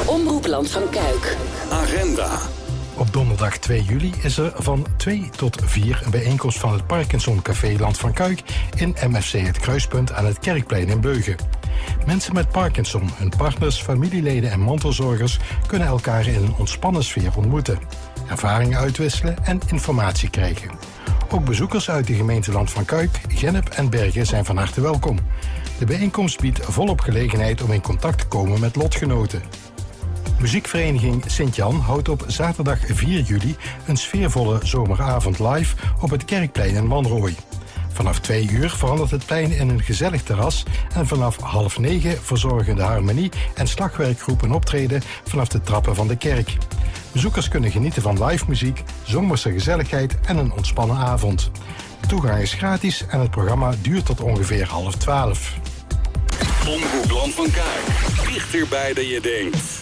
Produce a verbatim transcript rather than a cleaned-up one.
Omroep Land van Kuik. Agenda. Op donderdag twee juli is er van twee tot vier een bijeenkomst van het Parkinson Café Land van Kuik in M F C Het Kruispunt aan het Kerkplein in Beugen. Mensen met Parkinson, hun partners, familieleden en mantelzorgers kunnen elkaar in een ontspannen sfeer ontmoeten, ervaringen uitwisselen en informatie krijgen. Ook bezoekers uit de gemeente Land van Kuik, Gennep en Bergen zijn van harte welkom. De bijeenkomst biedt volop gelegenheid om in contact te komen met lotgenoten. Muziekvereniging Sint-Jan houdt op zaterdag vier juli een sfeervolle zomeravond live op het Kerkplein in Wanrooij. Vanaf twee uur verandert het plein in een gezellig terras en vanaf half negen verzorgen de harmonie- en slagwerkgroep een optreden vanaf de trappen van de kerk. Bezoekers kunnen genieten van live muziek, zomerse gezelligheid en een ontspannen avond. De toegang is gratis en het programma duurt tot ongeveer half twaalf. Omroep Land van Kuik. Dichterbij dan je denkt.